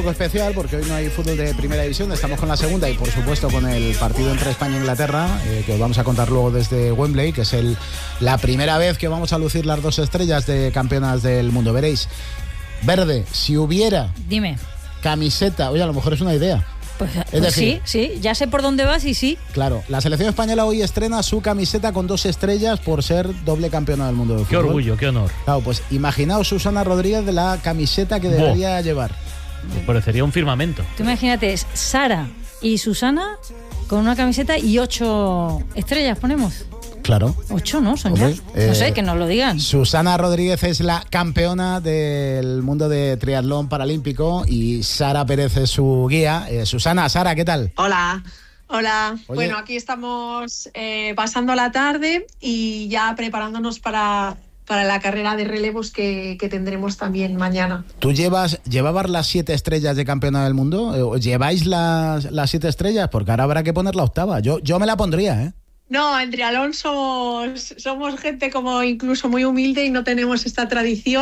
poco especial porque hoy no hay fútbol de primera división, estamos con la segunda y por supuesto con el partido entre España e Inglaterra, que os vamos a contar luego desde Wembley, que es la primera vez que vamos a lucir las dos estrellas de campeonas del mundo. Veréis, Verde, si hubiera camiseta, oye, a lo mejor es una idea. Pues decir, sí, ya sé por dónde vas y sí. Claro, la selección española hoy estrena su camiseta con 2 estrellas por ser doble campeona del mundo de fútbol. Qué orgullo, qué honor. Claro, pues imaginaos Susana Rodríguez de la camiseta que debería llevar. Me parecería un firmamento. Tú imagínate, es Sara y Susana con una camiseta y 8 estrellas ponemos. Claro. 8, ¿no? Son ya. No sé, que nos lo digan. Susana Rodríguez es la campeona del mundo de triatlón paralímpico y Sara Pérez es su guía. Susana, Sara, ¿qué tal? Hola. Oye. Bueno, aquí estamos pasando la tarde y ya preparándonos para la carrera de relevos que tendremos también mañana. ¿Tú llevabas las 7 estrellas de campeona del mundo? ¿Lleváis las 7 estrellas? Porque ahora habrá que poner la 8ª. Yo me la pondría, ¿eh? No, en triatlón somos gente como incluso muy humilde y no tenemos esta tradición.